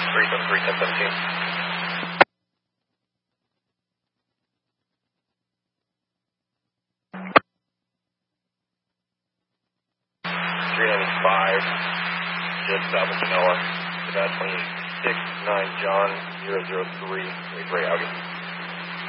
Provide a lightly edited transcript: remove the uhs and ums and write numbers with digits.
395, just south of Genoa, about 269 John 003, Ray August.